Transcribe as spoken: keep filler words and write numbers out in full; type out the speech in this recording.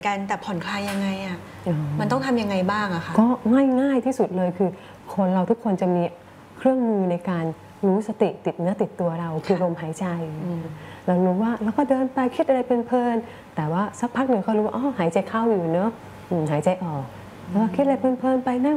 กันแต่ผ่อนคลายยังไงอ่ะมันต้องทำยังไงบ้างอะคะก็ง่ายๆที่สุดเลยคือคนเราทุกคนจะมีเครื่องมือในการรู้สติติดเนื้อติดตัวเราคือลมหายใจเรารู้ว่าเราก็เดินไปคิดอะไรเพลินๆแต่ว่าสักพักหนึ่งเขารู้ว่าอ๋อหายใจเข้าอยู่เนอะหายใจออกแล้วคิดอะไรเพลินๆไปนั่ง